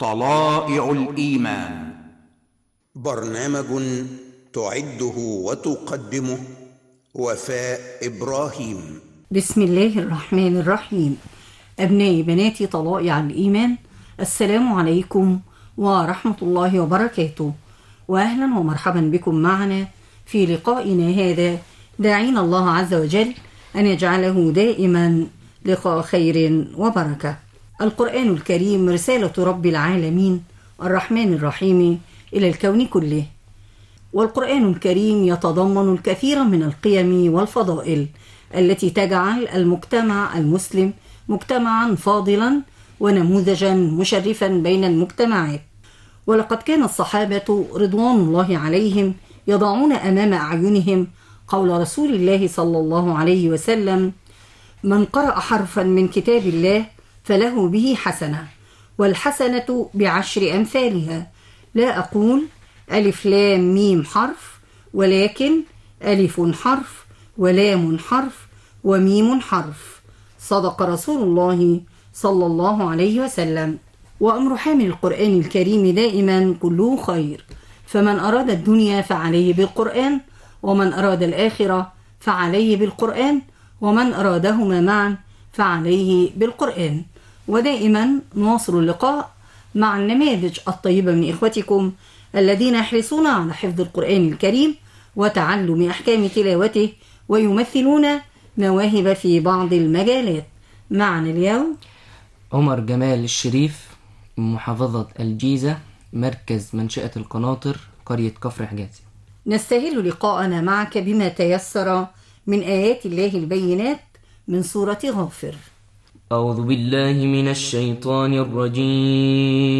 طلائع الإيمان، برنامج تعده وتقدمه وفاء إبراهيم. بسم الله الرحمن الرحيم. أبنائي بناتي طلائع الإيمان، السلام عليكم ورحمة الله وبركاته، وأهلا ومرحبا بكم معنا في لقائنا هذا، داعين الله عز وجل أن يجعله دائما لقاء خير وبركة. القرآن الكريم رسالة رب العالمين الرحمن الرحيم إلى الكون كله، والقرآن الكريم يتضمن الكثير من القيم والفضائل التي تجعل المجتمع المسلم مجتمعا فاضلا ونموذجا مشرفا بين المجتمعات. ولقد كان الصحابة رضوان الله عليهم يضعون أمام أعينهم قول رسول الله صلى الله عليه وسلم: من قرأ حرفا من كتاب الله فله به حسنة، والحسنة بعشر أمثالها، لا أقول ألف لام ميم حرف، ولكن ألف حرف ولام حرف وميم حرف. صدق رسول الله صلى الله عليه وسلم. وأمر حامل القرآن الكريم دائما كله خير، فمن أراد الدنيا فعليه بالقرآن، ومن أراد الآخرة فعليه بالقرآن، ومن أرادهما معا فعليه بالقرآن. ودائما نواصل اللقاء مع النماذج الطيبة من إخوتكم الذين يحرصون على حفظ القرآن الكريم وتعلم أحكام تلاوته، ويمثلون مواهب في بعض المجالات. معنا اليوم عمر جمال الشريف من محافظة الجيزة، مركز منشأة القناطر، قرية كفر حجازي. نستهل لقاءنا معك بما تيسر من آيات الله البينات من سورة غافر. أعوذ بالله من الشيطان الرجيم.